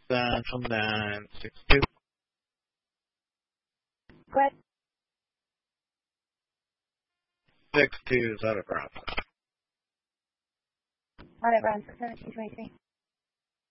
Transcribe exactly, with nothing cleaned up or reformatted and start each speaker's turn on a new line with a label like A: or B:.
A: Central nine six two.
B: Go ahead.
A: Six two is out of Bravo.
B: On it, Ron, six seventeen twenty-three.